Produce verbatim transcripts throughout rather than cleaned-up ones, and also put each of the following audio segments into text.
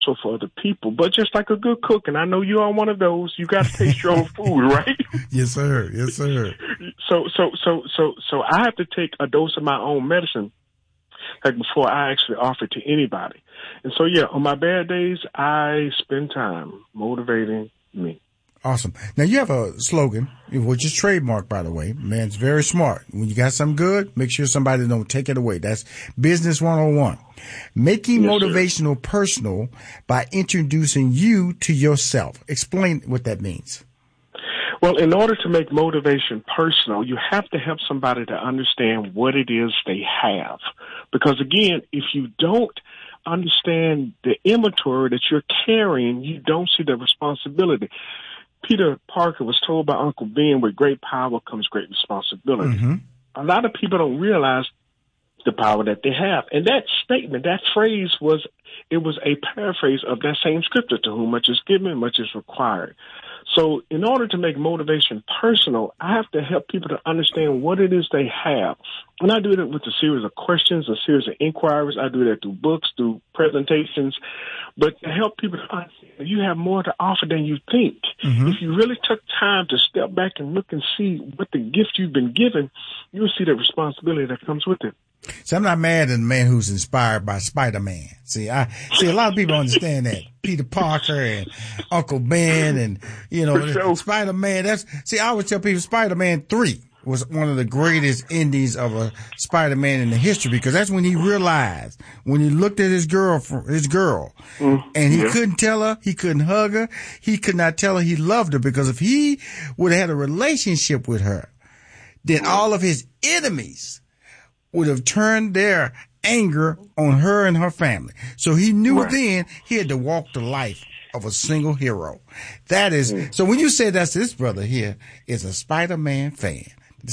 so for other people. But just like a good cook, and I know you are one of those, you got to taste your own food, right? Yes, sir. Yes, sir. So, so, so, so, so I have to take a dose of my own medicine, like before I actually offer it to anybody. And so, yeah, on my bad days, I spend time motivating me. Awesome. Now, you have a slogan, which is trademark, by the way. Man's very smart. When you got something good, make sure somebody don't take it away. That's Business one oh one. Making Yes, motivational sir. personal by introducing you to yourself. Explain what that means. Well, in order to make motivation personal, you have to help somebody to understand what it is they have. Because, again, if you don't understand the inventory that you're carrying, you don't see the responsibility. Peter Parker was told by Uncle Ben, with great power comes great responsibility. Mm-hmm. A lot of people don't realize the power that they have. And that statement, that phrase was, it was a paraphrase of that same scripture, to whom much is given, much is required. So in order to make motivation personal, I have to help people to understand what it is they have. And I do that with a series of questions, a series of inquiries. I do that through books, through presentations. But to help people to understand, you have more to offer than you think. Mm-hmm. If you really took time to step back and look and see what the gift you've been given, you'll see the responsibility that comes with it. See, I'm not mad at the man who's inspired by Spider-Man. See, I see a lot of people understand that. Peter Parker and Uncle Ben and, you know, sure. Spider-Man. That's, see, I always tell people Spider-Man three was one of the greatest endings of a Spider-Man in the history, because that's when he realized, when he looked at his girl, his girl, mm, and he yeah. couldn't tell her, he couldn't hug her, he could not tell her he loved her, because if he would have had a relationship with her, then all of his enemies would have turned their anger on her and her family. So he knew right. then he had to walk the life of a single hero. That is, mm. so when you say that's this brother here is a Spider-Man fan,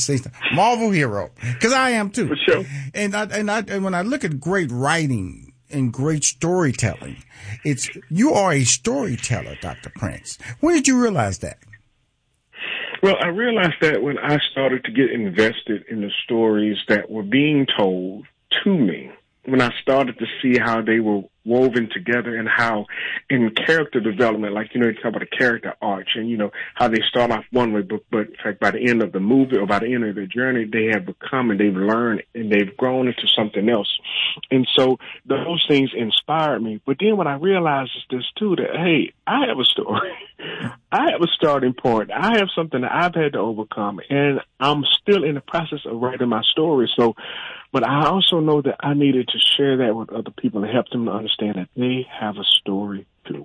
Marvel hero, because I am too. For sure. And I, and I, and when I look at great writing and great storytelling, it's, you are a storyteller, Doctor Prince. When did you realize that? Well, I realized that when I started to get invested in the stories that were being told to me, when I started to see how they were woven together and how in character development, like, you know, you talk about a character arch and, you know, how they start off one way, but, but in fact, by the end of the movie or by the end of their journey, they have become and they've learned and they've grown into something else. And so those things inspired me. But then what I realized is this too, that, hey, I have a story. I have a starting point. I have something that I've had to overcome, and I'm still in the process of writing my story. So, but I also know that I needed to share that with other people and help them to understand that they have a story too.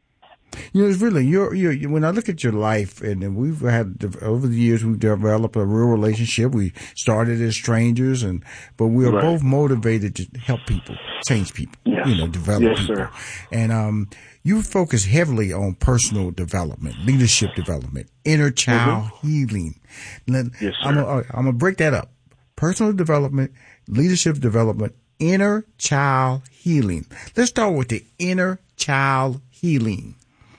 You know, it's really, you're, you're, you, when I look at your life, and we've had, over the years, we've developed a real relationship. We started as strangers, and, but we are right. both motivated to help people, change people, yes. you know, develop yes, people. Sir. And, um, you focus heavily on personal development, leadership development, inner child mm-hmm. healing. Let, yes, I'm gonna break that up. Personal development, leadership development, inner child healing. Let's start with the inner child healing.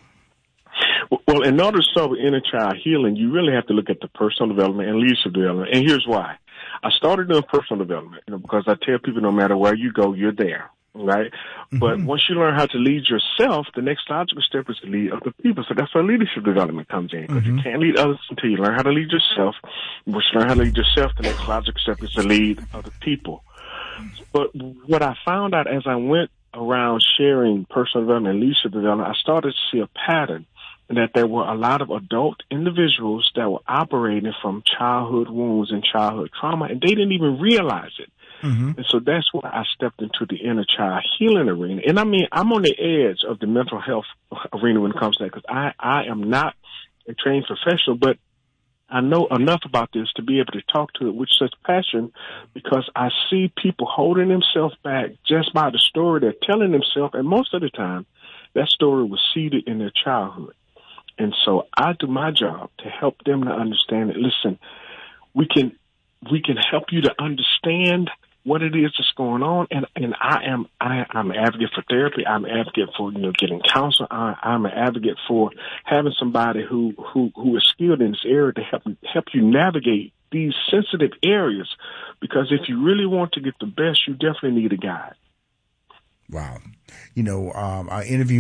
Well, in order to start with inner child healing, you really have to look at the personal development and leadership development. And here's why. I started doing personal development, you know, because I tell people no matter where you go, you're there. Right. Mm-hmm. But once you learn how to lead yourself, the next logical step is to lead other people. So that's where leadership development comes in, because mm-hmm. you can't lead others until you learn how to lead yourself. Once you learn how to lead yourself, the next logical step is to lead other people. But what I found out as I went around sharing personal development and leadership development, I started to see a pattern that there were a lot of adult individuals that were operating from childhood wounds and childhood trauma, and they didn't even realize it. Mm-hmm. And so that's why I stepped into the inner child healing arena. And I mean, I'm on the edge of the mental health arena when it comes to that, because I, I am not a trained professional, but I know enough about this to be able to talk to it with such passion, because I see people holding themselves back just by the story they're telling themselves. And most of the time, that story was seeded in their childhood. And so I do my job to help them to understand that, listen, we can, we can help you to understand what it is that's going on. And, and I am, I, I'm an advocate for therapy. I'm an advocate for, you know, getting counsel. I, I'm an advocate for having somebody who, who, who is skilled in this area to help, help you navigate these sensitive areas. Because if you really want to get the best, you definitely need a guide. Wow. You know, um, I interviewed